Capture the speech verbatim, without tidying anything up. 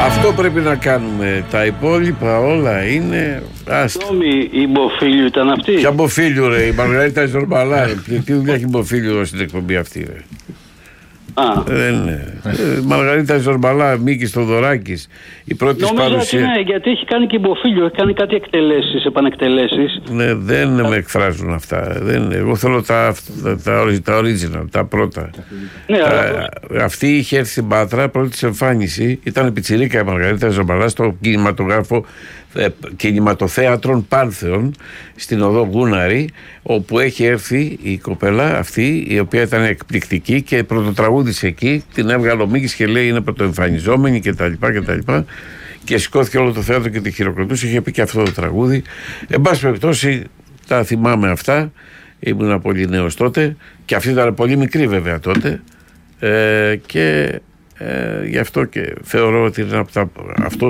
Αυτό πρέπει να κάνουμε. Τα υπόλοιπα όλα είναι άστα. Συγγνώμη, η Μποφίλιου ήταν αυτή. Ποια Μποφίλιου ρε, η Μαργαρίτα Ζορμπαλά. Τι δουλειά έχει Μποφίλιου στην εκπομπή αυτή ρε. Α. Δεν είναι. Ε, Μαργαρίτα Ζορμπαλά, Μίκης Θοδωράκης. Η πρώτη νομίζω παρουσία. ότι ναι, γιατί έχει κάνει και η Μποφίλιου, έχει κάνει κάτι εκτελέσεις, επανεκτελέσεις. Ναι, δεν με εκφράζουν αυτά. Δεν, εγώ θέλω τα, τα, τα, τα original, τα πρώτα. Ναι, τα, αλλά... Αυτή είχε έρθει στην Πάτρα, πρώτη της εμφάνιση. Ήταν πιτσιρίκα η Μαργαρίτα Ζορμπαλά στο κινηματογράφο ε, κινηματοθέατρων Πάνθεων στην οδό Γκούναρη, όπου έχει έρθει η κοπέλα αυτή, η οποία ήταν εκπληκτική και πρωτοτραγούδησε εκεί. Την έβγαλε ο Μίκης και λέει είναι πρωτοεμφανιζόμενη κτλ. κτλ. Και σηκώθηκε όλο το θέατρο και τη χειροκροτούσε. Είχε πει και αυτό το τραγούδι. Εν πάση περιπτώσει, τα θυμάμαι αυτά. Ήμουν πολύ νέος τότε. Και αυτή ήταν πολύ μικρή βέβαια τότε. Ε, και ε, γι' αυτό και θεωρώ ότι είναι από τα, αυτό